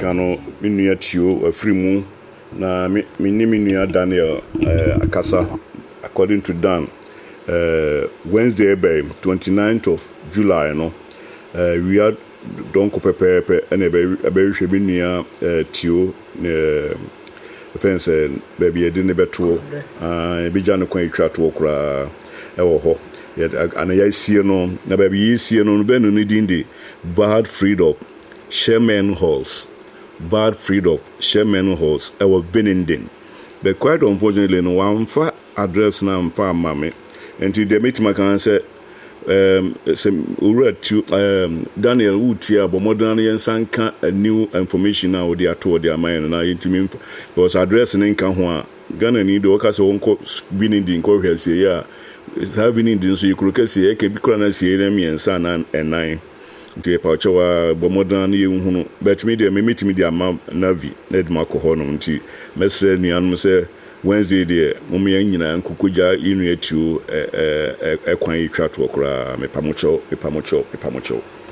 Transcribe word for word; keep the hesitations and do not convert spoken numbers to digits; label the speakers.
Speaker 1: Kano, Minia Tio, a free moon, na Minimia Daniel uh, Akasa, according to Dan. Uh, Wednesday, twenty-ninth of July, no, uh, we had Don Copepe and a very Shabinia Tio, fence, baby, a dinner better, uh, Bijano Quay Chatwokra, Ewo, yet, and I see no, na baby, see no, Benu Nidindi, bad freed of Sherman Halls, bad freed of Sherman Halls, Ewo Benindin. But quite unfortunately, no one for address now, farm mammy. And to the meeting, I can say, um, some read to um, Daniel Wootia, but more than Sanka, a new information now, they are told their mind, and I intimate was addressing in Kanhua. Ghana need the workers on being in the inquiry, yeah, it's having in the so you could say, I can be called as enemy and son and nine. To a pouch, but more than you, but me, they may meet me their mouth, Navi, Ned Marco Hornum, tea, Messer Nian, say. Wednesday there, Mummy and Kukuja in to a quite chat to a me pamucho, a pamucho, a pamucho.